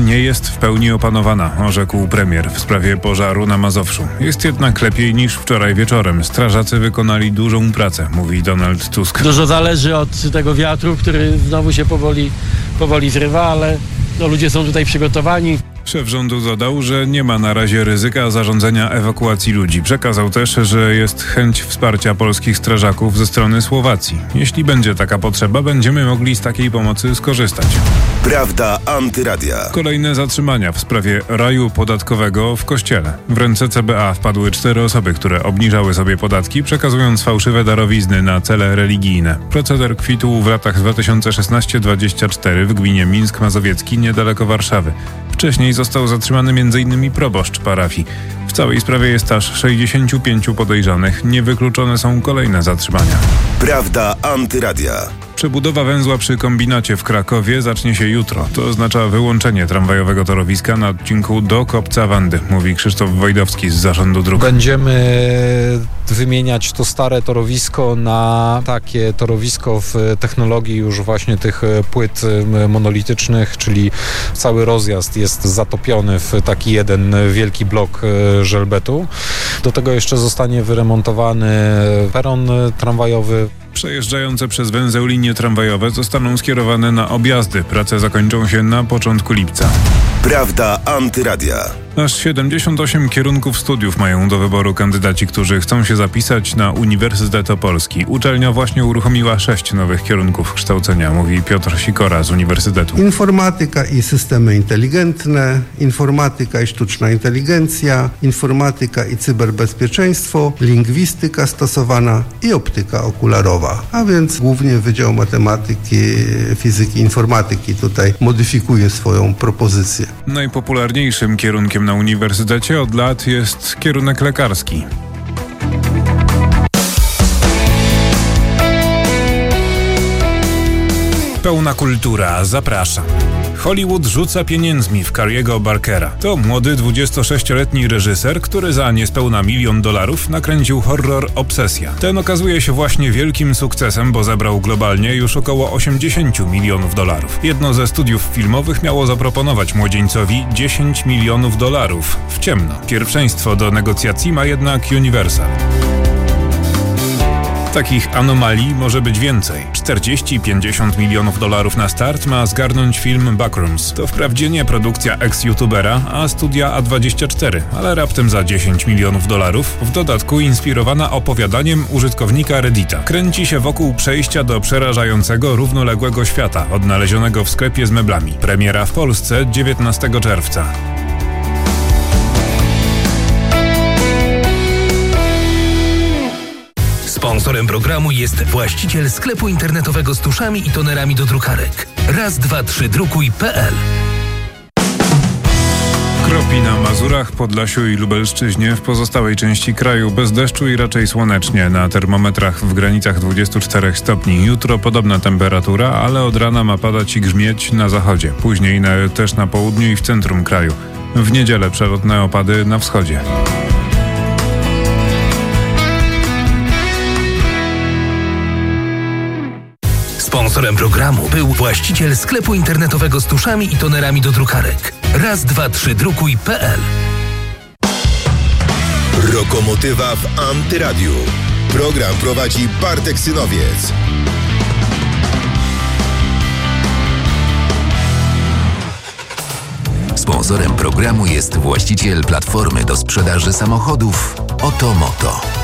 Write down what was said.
nie jest w pełni opanowana, orzekł premier w sprawie pożaru na Mazowszu. Jest jednak lepiej niż wczoraj wieczorem. Strażacy wykonali dużą pracę, mówi Donald Tusk. Dużo zależy od tego wiatru, który znowu się powoli zrywa, ale ludzie są tutaj przygotowani. Szef rządu dodał, że nie ma na razie ryzyka zarządzenia ewakuacji ludzi. Przekazał też, że jest chęć wsparcia polskich strażaków ze strony Słowacji. Jeśli będzie taka potrzeba, będziemy mogli z takiej pomocy skorzystać. Prawda Antyradia. Kolejne zatrzymania w sprawie raju podatkowego w Kościele. W ręce CBA wpadły 4 osoby, które obniżały sobie podatki, przekazując fałszywe darowizny na cele religijne. Proceder kwitł w latach 2016-24 w gminie Mińsk Mazowiecki niedaleko Warszawy. Wcześniej został zatrzymany m.in. proboszcz parafii. W całej sprawie jest aż 65 podejrzanych. Niewykluczone są kolejne zatrzymania. Prawda Antyradia. Przebudowa węzła przy kombinacie w Krakowie zacznie się jutro. To oznacza wyłączenie tramwajowego torowiska na odcinku do Kopca Wandy, mówi Krzysztof Wojdowski z Zarządu Dróg. Będziemy wymieniać to stare torowisko na takie torowisko w technologii już właśnie tych płyt monolitycznych, czyli cały rozjazd jest zatopiony w taki jeden wielki blok żelbetu. Do tego jeszcze zostanie wyremontowany peron tramwajowy. Przejeżdżające przez węzeł linie tramwajowe zostaną skierowane na objazdy. Prace zakończą się na początku lipca. Prawda Antyradia. Aż 78 kierunków studiów mają do wyboru kandydaci, którzy chcą się zapisać na Uniwersytet Opolski. Uczelnia właśnie uruchomiła 6 nowych kierunków kształcenia, mówi Piotr Sikora z Uniwersytetu. Informatyka i systemy inteligentne, informatyka i sztuczna inteligencja, informatyka i cyberbezpieczeństwo, lingwistyka stosowana i optyka okularowa. A więc głównie Wydział Matematyki, Fizyki, Informatyki tutaj modyfikuje swoją propozycję. Najpopularniejszym kierunkiem na uniwersytecie od lat jest kierunek lekarski. Pełna kultura zaprasza. Hollywood rzuca pieniędzmi w Carriego Barkera. To młody 26-letni reżyser, który za niespełna $1 milion nakręcił horror Obsesja. Ten okazuje się właśnie wielkim sukcesem, bo zebrał globalnie już około $80 milionów. Jedno ze studiów filmowych miało zaproponować młodzieńcowi $10 milionów. W ciemno. Pierwszeństwo do negocjacji ma jednak Universal. Takich anomalii może być więcej. 40-50 milionów dolarów na start ma zgarnąć film Backrooms. To wprawdzie nie produkcja ex-youtubera, a studia A24, ale raptem za $10 milionów. W dodatku inspirowana opowiadaniem użytkownika Reddita. Kręci się wokół przejścia do przerażającego, równoległego świata, odnalezionego w sklepie z meblami. Premiera w Polsce 19 czerwca. Sponsorem programu jest właściciel sklepu internetowego z tuszami i tonerami do drukarek. raz23drukuj.pl. Kropi na Mazurach, Podlasiu i Lubelszczyźnie, w pozostałej części kraju bez deszczu i raczej słonecznie. Na termometrach w granicach 24 stopni. Jutro podobna temperatura, ale od rana ma padać i grzmieć na zachodzie. Później też na południu i w centrum kraju. W niedzielę przelotne opady na wschodzie. Sponsorem programu był właściciel sklepu internetowego z tuszami i tonerami do drukarek. raz23drukuj.pl. Lokomotywa w Antyradiu. Program prowadzi Bartek Synowiec. Sponsorem programu jest właściciel platformy do sprzedaży samochodów Otomoto.